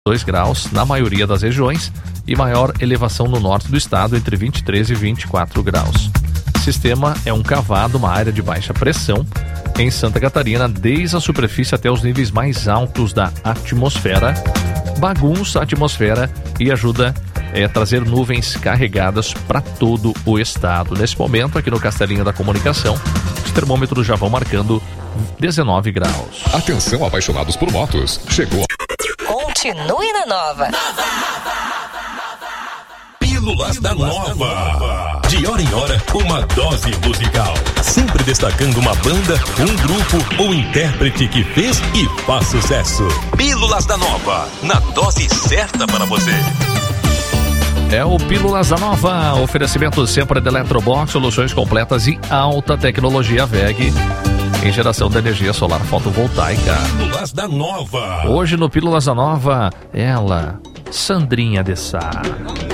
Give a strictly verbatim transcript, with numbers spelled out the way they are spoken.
dois graus na maioria das regiões e maior elevação no norte do estado entre vinte e três e vinte e quatro graus. O sistema é um cavado, uma área de baixa pressão em Santa Catarina, desde a superfície até os níveis mais altos da atmosfera, bagunça a atmosfera e ajuda a trazer nuvens carregadas para todo o estado. Nesse momento, aqui no Castelinho da Comunicação, os termômetros já vão marcando dezenove graus. Atenção, apaixonados por motos, chegou. Continue na Nova. Pílulas da Nova. De hora em hora, uma dose musical. Sempre destacando uma banda, um grupo ou intérprete que fez e faz sucesso. Pílulas da Nova, na dose certa para você. É o Pílulas da Nova, oferecimento sempre de Eletrobox, soluções completas e alta tecnologia V E G em geração de energia solar fotovoltaica. Pílulas da Nova. Hoje no Pílulas da Nova, ela, Sandrinha de Sá.